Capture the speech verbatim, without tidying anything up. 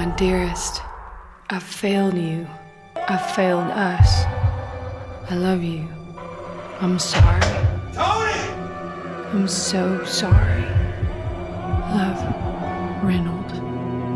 My dearest, I failed you. I failed us. I love you. I'm sorry. Tony! I'm so sorry. Love, Reynolds.